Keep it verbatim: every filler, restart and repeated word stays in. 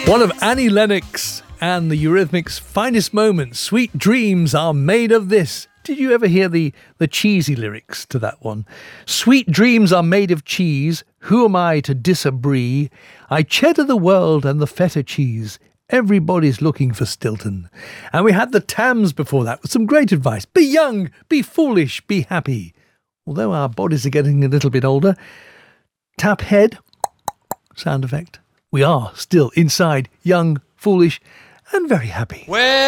One of Annie Lennox and the Eurythmics' finest moments, Sweet Dreams Are Made of This. Did you ever hear the, the cheesy lyrics to that one? Sweet dreams are made of cheese. Who am I to disagree? I cheddar the world and the feta cheese. Everybody's looking for Stilton. And we had the Tams before that with some great advice. Be young, be foolish, be happy. Although our bodies are getting a little bit older. Tap head, sound effect. We are still inside young, foolish, and very happy. Well,